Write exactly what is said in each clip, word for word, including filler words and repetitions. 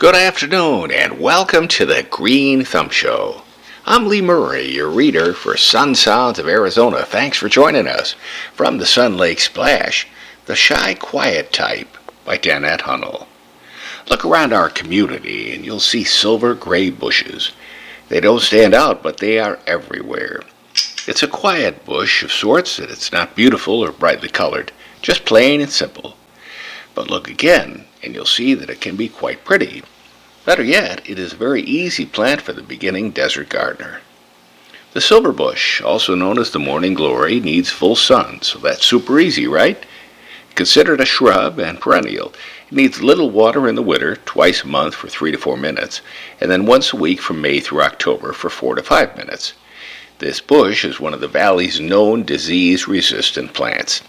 Good afternoon, and welcome to the Green Thumb Show. I'm Lee Murray, your reader for Sun Sounds of Arizona. Thanks for joining us. From the Sun Lake Splash, The Shy Quiet Type by Danette Hunnell. Look around our community and you'll see silver gray bushes. They don't stand out, but they are everywhere. It's a quiet bush of sorts, and it's not beautiful or brightly colored, just plain and simple. But look again, and you'll see that it can be quite pretty. Better yet, it is a very easy plant for the beginning desert gardener. The silver bush, also known as the morning glory, needs full sun, so that's super easy, right? Considered a shrub and perennial. It needs little water in the winter, twice a month for three to four minutes, and then once a week from May through October for four to five minutes. This bush is one of the valley's known disease-resistant plants.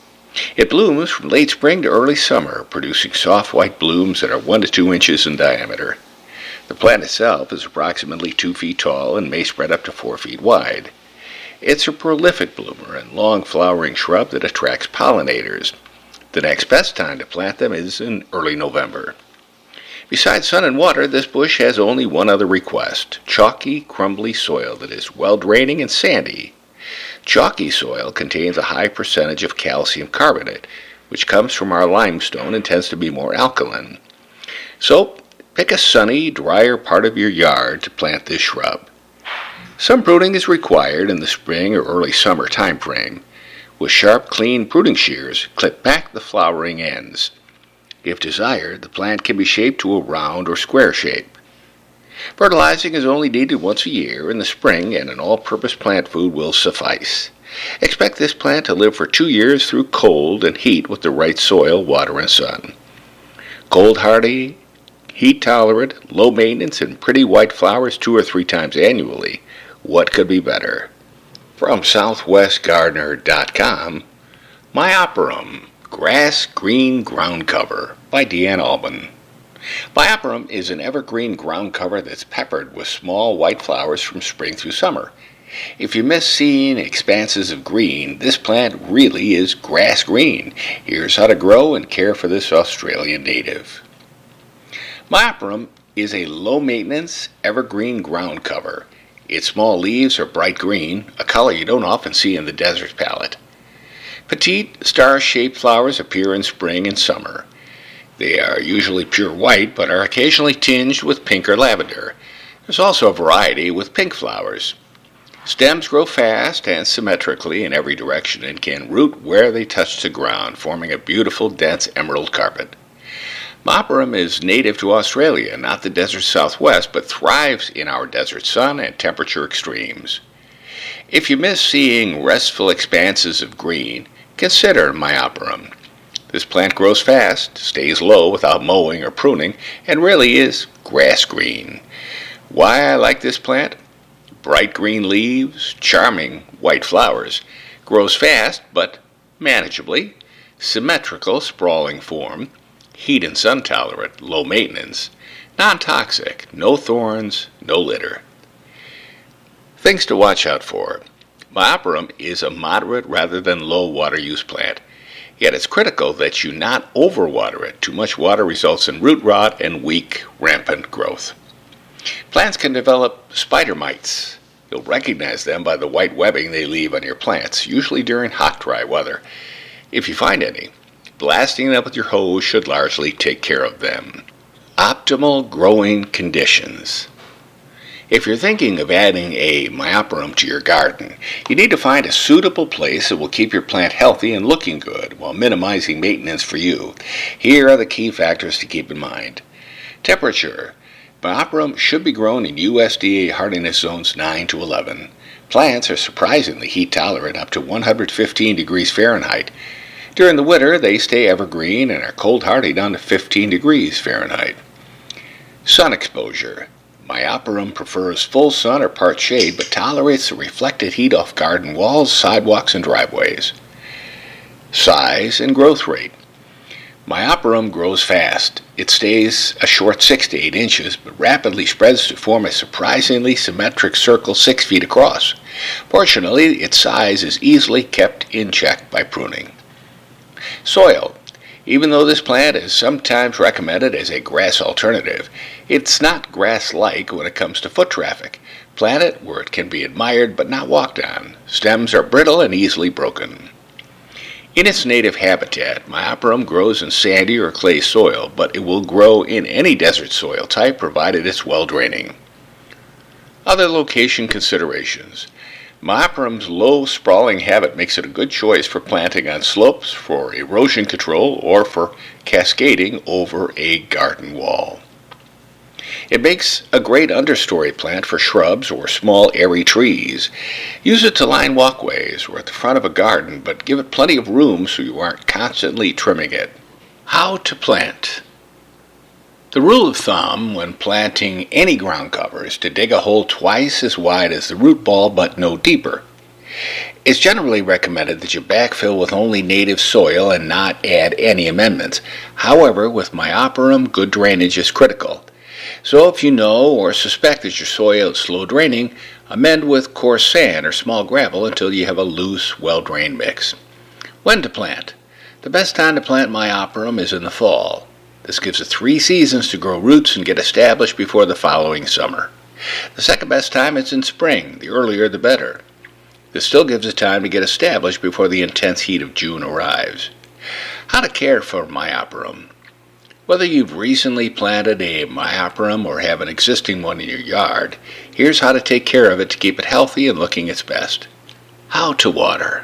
It blooms from late spring to early summer, producing soft white blooms that are one to two inches in diameter. The plant itself is approximately two feet tall and may spread up to four feet wide. It's a prolific bloomer and long flowering shrub that attracts pollinators. The next best time to plant them is in early November. Besides sun and water, this bush has only one other request: chalky, crumbly soil that is well-draining and sandy. Chalky soil contains a high percentage of calcium carbonate, which comes from our limestone and tends to be more alkaline. So, pick a sunny, drier part of your yard to plant this shrub. Some pruning is required in the spring or early summer time frame. With sharp, clean pruning shears, clip back the flowering ends. If desired, the plant can be shaped to a round or square shape. Fertilizing is only needed once a year in the spring, and an all-purpose plant food will suffice. Expect this plant to live for two years through cold and heat with the right soil, water, and sun. Cold hardy, heat tolerant, low maintenance, and pretty white flowers two or three times annually. What could be better? From southwest gardener dot com, Myoporum, Grass Green Ground Cover by Deanne Albin. Myoporum is an evergreen ground cover that's peppered with small white flowers from spring through summer. If you miss seeing expanses of green, this plant really is grass green. Here's how to grow and care for this Australian native. Myoporum is a low-maintenance, evergreen ground cover. Its small leaves are bright green, a color you don't often see in the desert palette. Petite, star-shaped flowers appear in spring and summer. They are usually pure white, but are occasionally tinged with pink or lavender. There's also a variety with pink flowers. Stems grow fast and symmetrically in every direction and can root where they touch the ground, forming a beautiful, dense emerald carpet. Myoporum is native to Australia, not the desert southwest, but thrives in our desert sun and temperature extremes. If you miss seeing restful expanses of green, consider Myoporum. This plant grows fast, stays low without mowing or pruning, and really is grass green. Why I like this plant? Bright green leaves, charming white flowers, grows fast but manageably, symmetrical sprawling form, heat and sun tolerant, low maintenance, non-toxic, no thorns, no litter. Things to watch out for. Myoporum is a moderate rather than low water use plant. Yet it's critical that you not overwater it. Too much water results in root rot and weak, rampant growth. Plants can develop spider mites. You'll recognize them by the white webbing they leave on your plants, usually during hot, dry weather. If you find any, blasting them with your hose should largely take care of them. Optimal growing conditions. If you're thinking of adding a Myoporum to your garden, you need to find a suitable place that will keep your plant healthy and looking good while minimizing maintenance for you. Here are the key factors to keep in mind. Temperature. Myoporum should be grown in U S D A hardiness zones nine to eleven. Plants are surprisingly heat tolerant up to one hundred fifteen degrees Fahrenheit. During the winter, they stay evergreen and are cold hardy down to fifteen degrees Fahrenheit. Sun exposure. Myoporum prefers full sun or part shade, but tolerates the reflected heat off garden walls, sidewalks, and driveways. Size and growth rate. Myoporum grows fast. It stays a short six to eight inches, but rapidly spreads to form a surprisingly symmetric circle six feet across. Fortunately, its size is easily kept in check by pruning. Soil. Even though this plant is sometimes recommended as a grass alternative, it's not grass-like when it comes to foot traffic. Plant it where it can be admired but not walked on. Stems are brittle and easily broken. In its native habitat, Myoporum grows in sandy or clay soil, but it will grow in any desert soil type provided it's well draining. Other location considerations. Myoporum's low sprawling habit makes it a good choice for planting on slopes for erosion control or for cascading over a garden wall. It makes a great understory plant for shrubs or small airy trees. Use it to line walkways or at the front of a garden, but give it plenty of room so you aren't constantly trimming it. How to plant. The rule of thumb when planting any ground cover is to dig a hole twice as wide as the root ball but no deeper. It's generally recommended that you backfill with only native soil and not add any amendments. However, with Myoporum, good drainage is critical. So if you know or suspect that your soil is slow draining, amend with coarse sand or small gravel until you have a loose, well-drained mix. When to plant? The best time to plant Myoporum is in the fall. This gives it three seasons to grow roots and get established before the following summer. The second best time is in spring. The earlier the better. This still gives it time to get established before the intense heat of June arrives. How to care for Myoporum. Whether you've recently planted a Myoporum or have an existing one in your yard, here's how to take care of it to keep it healthy and looking its best. How to water.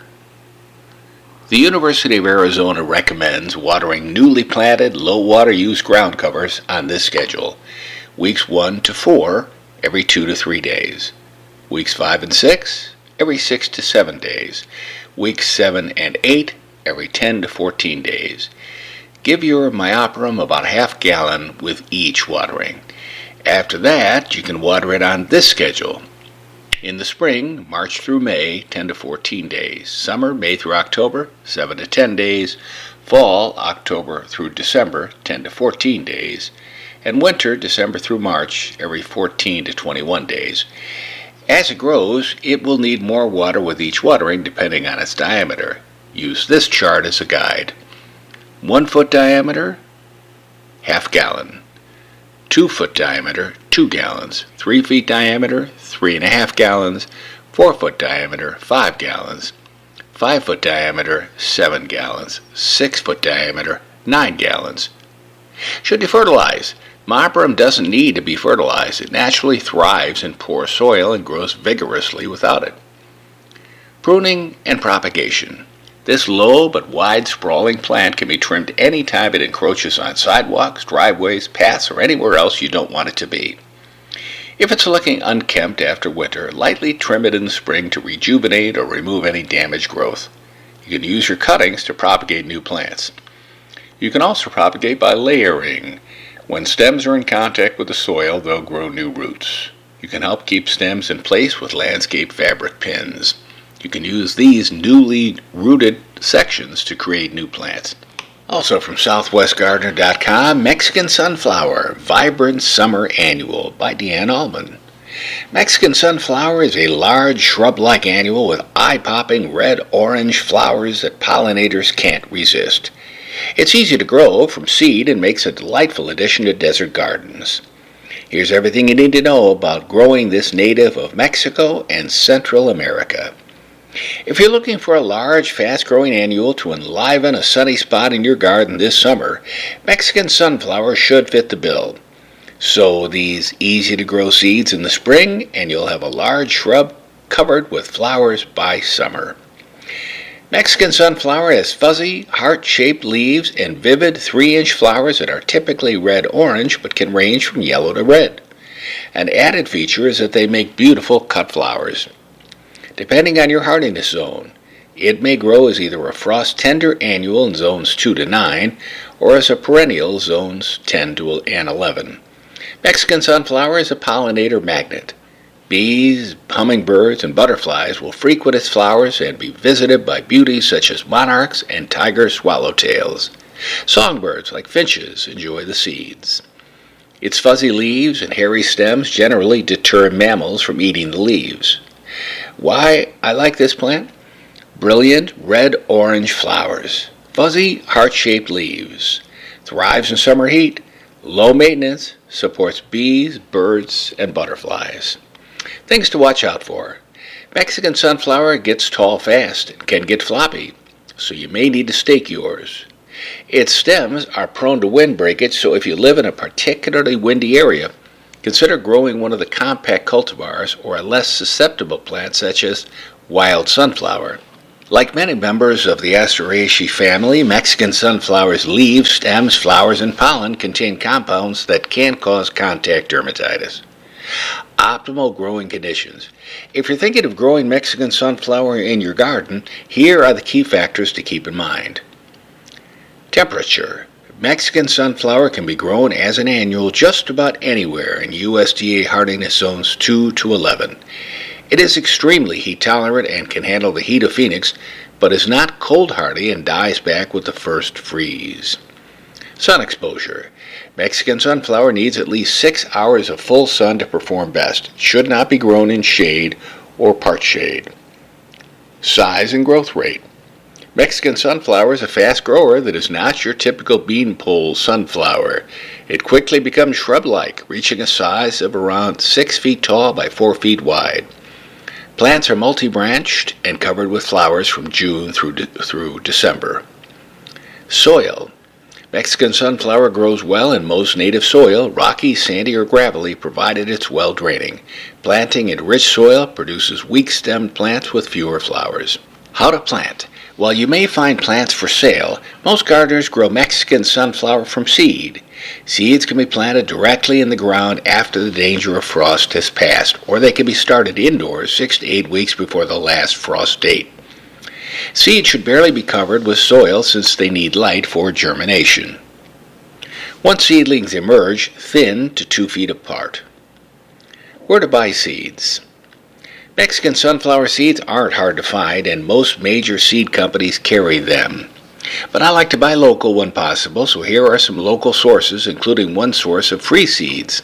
The University of Arizona recommends watering newly planted, low-water use ground covers on this schedule. Weeks one to four, every two to three days. Weeks five and six, every six to seven days. Weeks seven and eight, every ten to fourteen days. Give your Myoporum about a half gallon with each watering. After that, you can water it on this schedule. In the spring, March through May, ten to fourteen days. Summer, May through October, seven to ten days. Fall, October through December, ten to fourteen days. And winter, December through March, every fourteen to twenty-one days. As it grows, it will need more water with each watering depending on its diameter. Use this chart as a guide. One foot diameter, half gallon. Two foot diameter, two gallons. Three feet diameter, three and a half gallons. Four foot diameter, five gallons. Five foot diameter, seven gallons. Six foot diameter, nine gallons. Should you fertilize? Myoporum doesn't need to be fertilized. It naturally thrives in poor soil and grows vigorously without it. Pruning and propagation. This low but wide sprawling plant can be trimmed any time it encroaches on sidewalks, driveways, paths, or anywhere else you don't want it to be. If it's looking unkempt after winter, lightly trim it in the spring to rejuvenate or remove any damaged growth. You can use your cuttings to propagate new plants. You can also propagate by layering. When stems are in contact with the soil, they'll grow new roots. You can help keep stems in place with landscape fabric pins. You can use these newly rooted sections to create new plants. Also from southwest gardener dot com, Mexican Sunflower, Vibrant Summer Annual by Deanne Allman. Mexican sunflower is a large shrub-like annual with eye-popping red-orange flowers that pollinators can't resist. It's easy to grow from seed and makes a delightful addition to desert gardens. Here's everything you need to know about growing this native of Mexico and Central America. If you're looking for a large, fast-growing annual to enliven a sunny spot in your garden this summer, Mexican sunflower should fit the bill. Sow these easy-to-grow seeds in the spring, and you'll have a large shrub covered with flowers by summer. Mexican sunflower has fuzzy, heart-shaped leaves and vivid three-inch flowers that are typically red-orange but can range from yellow to red. An added feature is that they make beautiful cut flowers. Depending on your hardiness zone, it may grow as either a frost-tender annual in zones two to nine or as a perennial zones ten to eleven. Mexican sunflower is a pollinator magnet. Bees, hummingbirds, and butterflies will frequent its flowers and be visited by beauties such as monarchs and tiger swallowtails. Songbirds like finches enjoy the seeds. Its fuzzy leaves and hairy stems generally deter mammals from eating the leaves. Why I like this plant? Brilliant red-orange flowers. Fuzzy, heart-shaped leaves. Thrives in summer heat. Low maintenance. Supports bees, birds, and butterflies. Things to watch out for. Mexican sunflower gets tall fast and can get floppy, so you may need to stake yours. Its stems are prone to wind breakage, so if you live in a particularly windy area, consider growing one of the compact cultivars or a less susceptible plant such as wild sunflower. Like many members of the Asteraceae family, Mexican sunflower's leaves, stems, flowers, and pollen contain compounds that can cause contact dermatitis. Optimal growing conditions. If you're thinking of growing Mexican sunflower in your garden, here are the key factors to keep in mind. Temperature. Mexican sunflower can be grown as an annual just about anywhere in U S D A hardiness zones two to eleven. It is extremely heat tolerant and can handle the heat of Phoenix, but is not cold hardy and dies back with the first freeze. Sun exposure. Mexican sunflower needs at least six hours of full sun to perform best. It should not be grown in shade or part shade. Size and growth rate. Mexican sunflower is a fast grower that is not your typical beanpole sunflower. It quickly becomes shrub-like, reaching a size of around six feet tall by four feet wide. Plants are multi-branched and covered with flowers from June through, de- through December. Soil. Mexican sunflower grows well in most native soil, rocky, sandy, or gravelly, provided it's well draining. Planting in rich soil produces weak-stemmed plants with fewer flowers. How to plant. While you may find plants for sale, most gardeners grow Mexican sunflower from seed. Seeds can be planted directly in the ground after the danger of frost has passed, or they can be started indoors six to eight weeks before the last frost date. Seeds should barely be covered with soil since they need light for germination. Once seedlings emerge, thin to two feet apart. Where to buy seeds? Mexican sunflower seeds aren't hard to find, and most major seed companies carry them. But I like to buy local when possible, so here are some local sources, including one source of free seeds.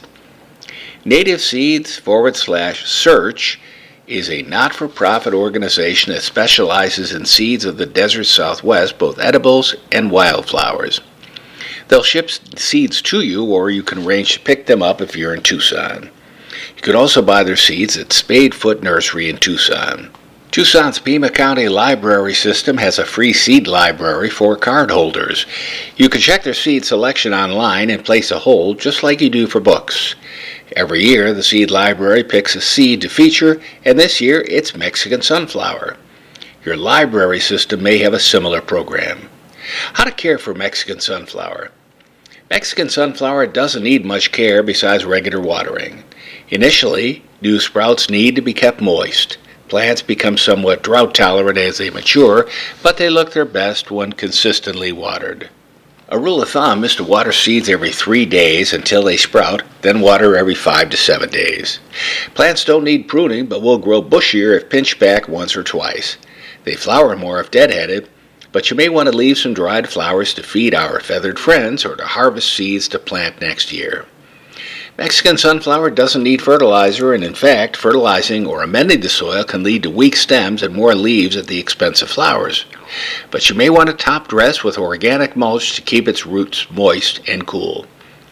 Native Seeds forward slash search is a not-for-profit organization that specializes in seeds of the desert Southwest, both edibles and wildflowers. They'll ship seeds to you, or you can arrange to pick them up if you're in Tucson. You can also buy their seeds at Spadefoot Nursery in Tucson. Tucson's Pima County Library System has a free seed library for card holders. You can check their seed selection online and place a hold just like you do for books. Every year, the seed library picks a seed to feature, and this year it's Mexican sunflower. Your library system may have a similar program. How to care for Mexican sunflower. Mexican sunflower doesn't need much care besides regular watering. Initially, new sprouts need to be kept moist. Plants become somewhat drought tolerant as they mature, but they look their best when consistently watered. A rule of thumb is to water seeds every three days until they sprout, then water every five to seven days. Plants don't need pruning, but will grow bushier if pinched back once or twice. They flower more if deadheaded, but you may want to leave some dried flowers to feed our feathered friends or to harvest seeds to plant next year. Mexican sunflower doesn't need fertilizer, and in fact, fertilizing or amending the soil can lead to weak stems and more leaves at the expense of flowers. But you may want to top dress with organic mulch to keep its roots moist and cool.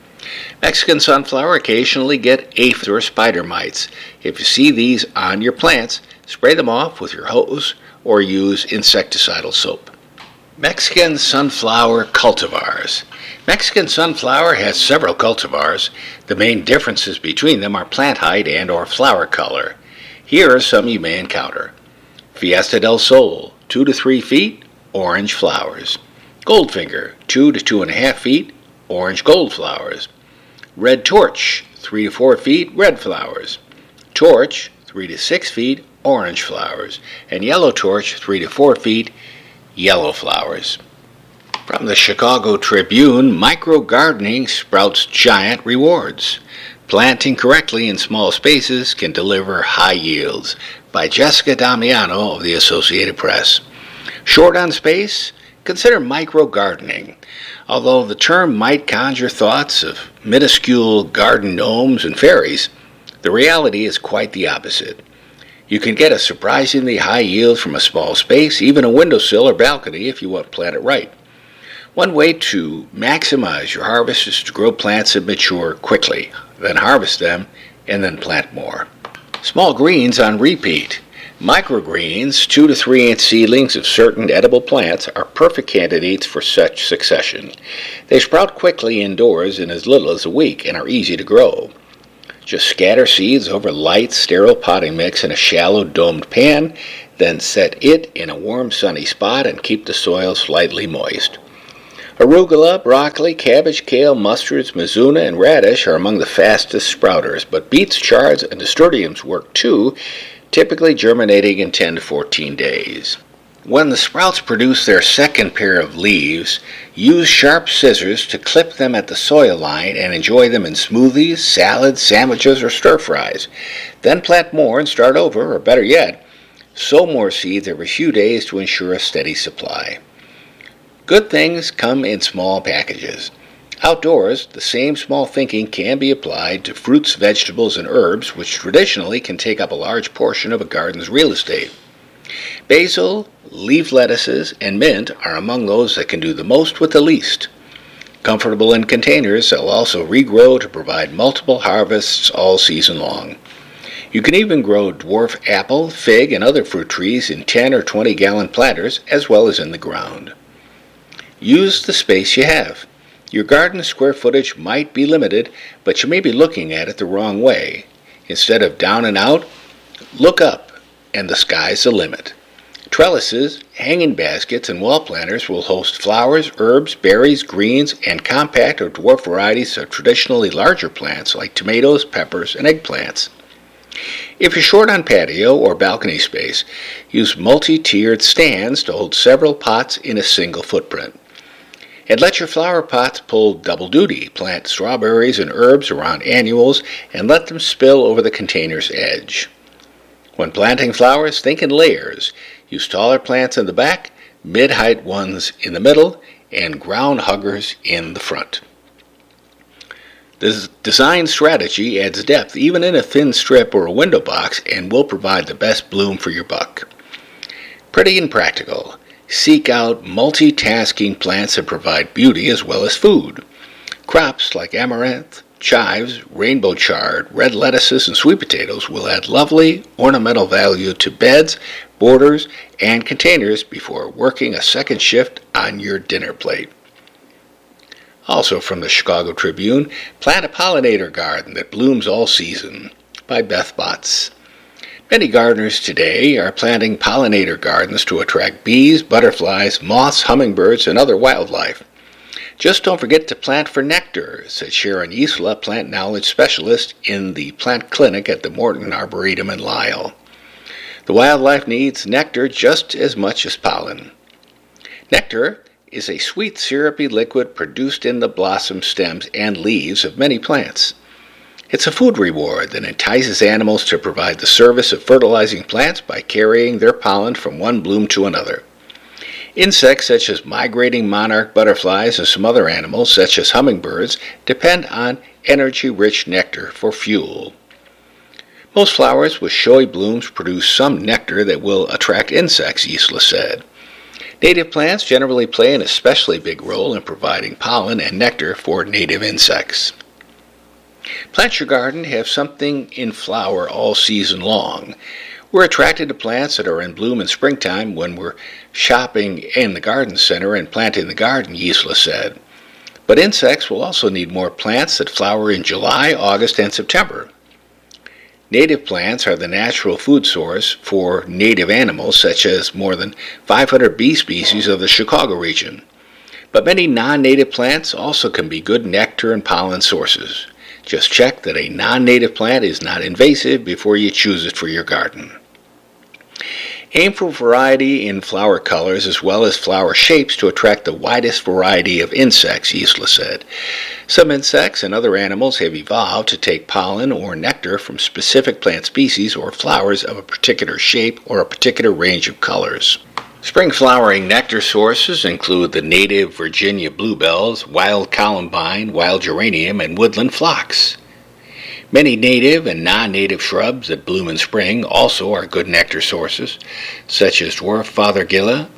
Mexican sunflower occasionally get aphids or spider mites. If you see these on your plants, spray them off with your hose or use insecticidal soap. Mexican sunflower cultivars. Mexican sunflower has several cultivars. The main differences between them are plant height and or flower color. Here are some you may encounter. Fiesta del Sol, two to three feet, orange flowers. Goldfinger, two to two and a half feet, orange gold flowers. Red Torch, three to four feet, red flowers. Torch, three to six feet, orange flowers. And Yellow Torch, three to four feet, yellow flowers. From the Chicago Tribune, micro-gardening sprouts giant rewards. Planting correctly in small spaces can deliver high yields. By Jessica Damiano of the Associated Press. Short on space? Consider micro-gardening. Although the term might conjure thoughts of minuscule garden gnomes and fairies, the reality is quite the opposite. You can get a surprisingly high yield from a small space, even a windowsill or balcony if you want to plant it right. One way to maximize your harvest is to grow plants that mature quickly, then harvest them, and then plant more. Small greens on repeat. Microgreens, two to three inch seedlings of certain edible plants, are perfect candidates for such succession. They sprout quickly indoors in as little as a week and are easy to grow. Just scatter seeds over light, sterile potting mix in a shallow domed pan, then set it in a warm, sunny spot and keep the soil slightly moist. Arugula, broccoli, cabbage, kale, mustards, mizuna, and radish are among the fastest sprouters, but beets, chards, and nasturtiums work too, typically germinating in ten to fourteen days. When the sprouts produce their second pair of leaves, use sharp scissors to clip them at the soil line and enjoy them in smoothies, salads, sandwiches, or stir-fries. Then plant more and start over, or better yet, sow more seeds every few days to ensure a steady supply. Good things come in small packages. Outdoors, the same small thinking can be applied to fruits, vegetables, and herbs, which traditionally can take up a large portion of a garden's real estate. Basil, leaf lettuces, and mint are among those that can do the most with the least. Comfortable in containers, they'll also regrow to provide multiple harvests all season long. You can even grow dwarf apple, fig, and other fruit trees in ten or twenty gallon planters, as well as in the ground. Use the space you have. Your garden square footage might be limited, but you may be looking at it the wrong way. Instead of down and out, look up, and the sky's the limit. Trellises, hanging baskets, and wall planters will host flowers, herbs, berries, greens, and compact or dwarf varieties of traditionally larger plants like tomatoes, peppers, and eggplants. If you're short on patio or balcony space, use multi-tiered stands to hold several pots in a single footprint. And let your flower pots pull double duty. Plant strawberries and herbs around annuals and let them spill over the container's edge. When planting flowers, think in layers. Use taller plants in the back, mid-height ones in the middle, and ground huggers in the front. This design strategy adds depth even in a thin strip or a window box and will provide the best bloom for your buck. Pretty and practical. Seek out multitasking plants that provide beauty as well as food. Crops like amaranth, chives, rainbow chard, red lettuces, and sweet potatoes will add lovely ornamental value to beds, borders, and containers before working a second shift on your dinner plate. Also from the Chicago Tribune, Plant a Pollinator Garden That Blooms All Season by Beth Botts. Many gardeners today are planting pollinator gardens to attract bees, butterflies, moths, hummingbirds, and other wildlife. Just don't forget to plant for nectar, said Sharon Isla, plant knowledge specialist in the plant clinic at the Morton Arboretum in Lisle. The wildlife needs nectar just as much as pollen. Nectar is a sweet, syrupy liquid produced in the blossom stems and leaves of many plants. It's a food reward that entices animals to provide the service of fertilizing plants by carrying their pollen from one bloom to another. Insects such as migrating monarch butterflies and some other animals such as hummingbirds depend on energy-rich nectar for fuel. Most flowers with showy blooms produce some nectar that will attract insects, Isla said. Native plants generally play an especially big role in providing pollen and nectar for native insects. Plant Your Garden have something in flower all season long. We're attracted to plants that are in bloom in springtime when we're shopping in the garden center and planting the garden, Isla said. But insects will also need more plants that flower in July, August, and September. Native plants are the natural food source for native animals, such as more than five hundred bee species of the Chicago region. But many non-native plants also can be good nectar and pollen sources. Just check that a non-native plant is not invasive before you choose it for your garden. Aim for variety in flower colors as well as flower shapes to attract the widest variety of insects, Isla said. Some insects and other animals have evolved to take pollen or nectar from specific plant species or flowers of a particular shape or a particular range of colors. Spring flowering nectar sources include the native Virginia bluebells, wild columbine, wild geranium, and woodland phlox. Many native and non-native shrubs that bloom in spring also are good nectar sources, such as dwarf fothergilla,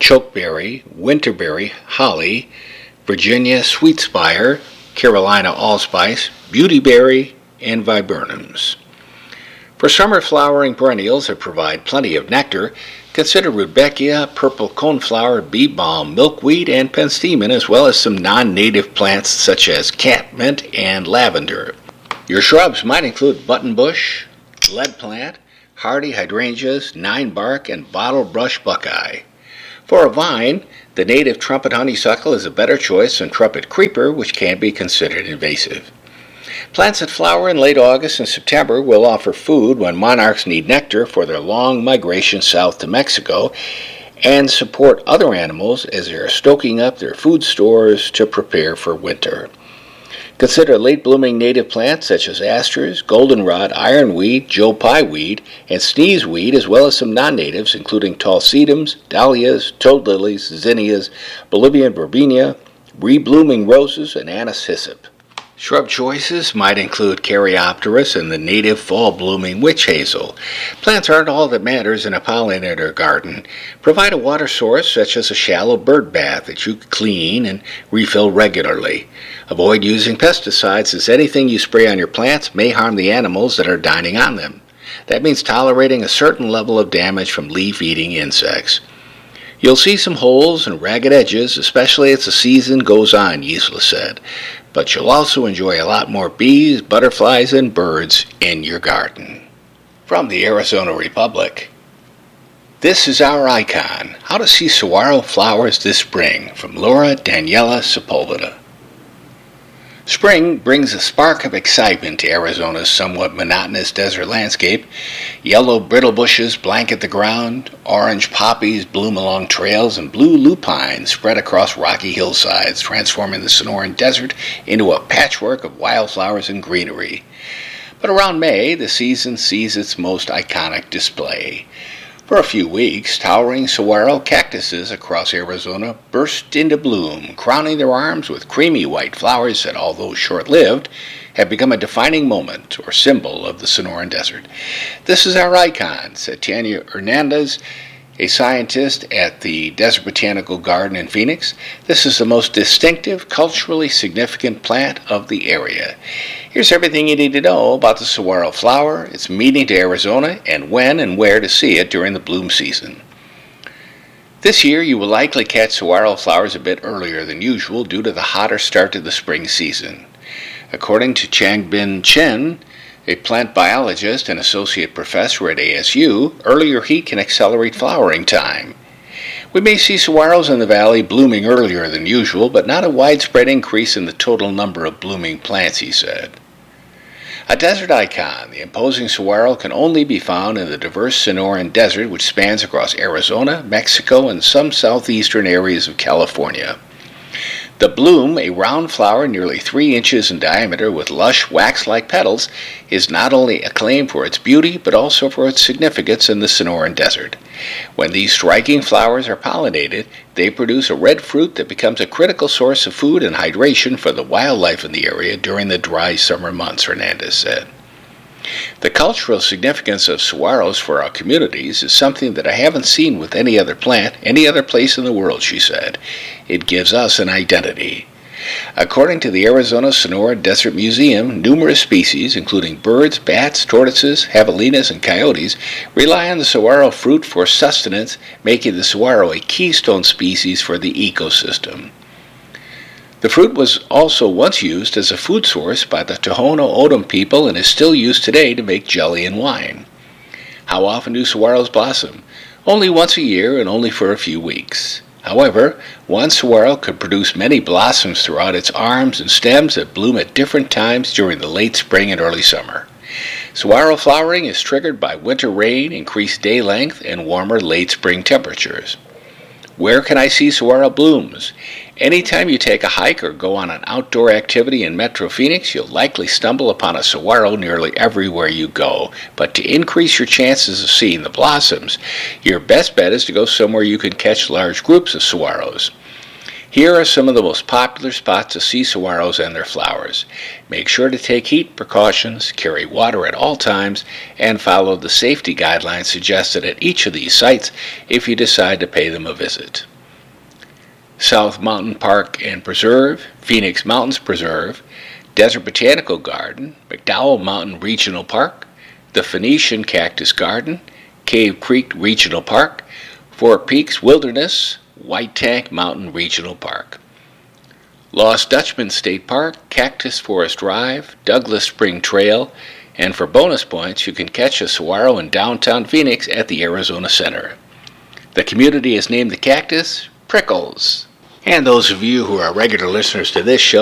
chokeberry, winterberry, holly, Virginia sweetspire, Carolina allspice, beautyberry, and viburnums. For summer flowering perennials that provide plenty of nectar, consider rudbeckia, purple coneflower, bee balm, milkweed, and penstemon, as well as some non-native plants such as catmint and lavender. Your shrubs might include buttonbush, lead plant, hardy hydrangeas, ninebark, and bottlebrush buckeye. For a vine, the native trumpet honeysuckle is a better choice than trumpet creeper, which can be considered invasive. Plants that flower in late August and September will offer food when monarchs need nectar for their long migration south to Mexico, and support other animals as they are stoking up their food stores to prepare for winter. Consider late-blooming native plants such as asters, goldenrod, ironweed, Joe Pye weed, and sneezeweed, as well as some non-natives including tall sedums, dahlias, toad lilies, zinnias, Bolivian verbena, reblooming roses, and anise hyssop. Shrub choices might include Caryopteris and the native fall-blooming witch hazel. Plants aren't all that matters in a pollinator garden. Provide a water source such as a shallow bird bath that you clean and refill regularly. Avoid using pesticides, as anything you spray on your plants may harm the animals that are dining on them. That means tolerating a certain level of damage from leaf-eating insects. You'll see some holes and ragged edges, especially as the season goes on, Gisela said. But you'll also enjoy a lot more bees, butterflies, and birds in your garden. From the Arizona Republic, this is our icon, How to See Saguaro Flowers This Spring, from Laura Daniela Sepulveda. Spring brings a spark of excitement to Arizona's somewhat monotonous desert landscape. Yellow brittle bushes blanket the ground, orange poppies bloom along trails, and blue lupines spread across rocky hillsides, transforming the Sonoran Desert into a patchwork of wildflowers and greenery. But around May, the season sees its most iconic display. For a few weeks, towering saguaro cactuses across Arizona burst into bloom, crowning their arms with creamy white flowers that, although short-lived, have become a defining moment or symbol of the Sonoran Desert. This is our icon, said Tanya Hernandez, a scientist at the Desert Botanical Garden in Phoenix. This is the most distinctive, culturally significant plant of the area. Here's everything you need to know about the saguaro flower, its meaning to Arizona, and when and where to see it during the bloom season. This year, you will likely catch saguaro flowers a bit earlier than usual due to the hotter start to the spring season. According to Changbin Chen, a plant biologist and associate professor at A S U, earlier heat can accelerate flowering time. We may see saguaros in the valley blooming earlier than usual, but not a widespread increase in the total number of blooming plants, he said. A desert icon, the imposing saguaro can only be found in the diverse Sonoran Desert, which spans across Arizona, Mexico, and some southeastern areas of California. The bloom, a round flower nearly three inches in diameter with lush wax-like petals, is not only acclaimed for its beauty, but also for its significance in the Sonoran Desert. When these striking flowers are pollinated, they produce a red fruit that becomes a critical source of food and hydration for the wildlife in the area during the dry summer months, Hernandez said. The cultural significance of saguaros for our communities is something that I haven't seen with any other plant, any other place in the world, she said. It gives us an identity. According to the Arizona Sonoran Desert Museum, numerous species, including birds, bats, tortoises, javelinas, and coyotes, rely on the saguaro fruit for sustenance, making the saguaro a keystone species for the ecosystem. The fruit was also once used as a food source by the Tohono O'odham people and is still used today to make jelly and wine. How often do saguaros blossom? Only once a year and only for a few weeks. However, one saguaro could produce many blossoms throughout its arms and stems that bloom at different times during the late spring and early summer. Saguaro flowering is triggered by winter rain, increased day length, and warmer late spring temperatures. Where can I see saguaro blooms? Anytime you take a hike or go on an outdoor activity in Metro Phoenix, you'll likely stumble upon a saguaro nearly everywhere you go. But to increase your chances of seeing the blossoms, your best bet is to go somewhere you can catch large groups of saguaros. Here are some of the most popular spots to see saguaros and their flowers. Make sure to take heat precautions, carry water at all times, and follow the safety guidelines suggested at each of these sites if you decide to pay them a visit. South Mountain Park and Preserve, Phoenix Mountains Preserve, Desert Botanical Garden, McDowell Mountain Regional Park, the Phoenician Cactus Garden, Cave Creek Regional Park, Four Peaks Wilderness, White Tank Mountain Regional Park. Lost Dutchman State Park, Cactus Forest Drive, Douglas Spring Trail, and for bonus points, you can catch a saguaro in downtown Phoenix at the Arizona Center. The community has named the cactus Prickles. And those of you who are regular listeners to this show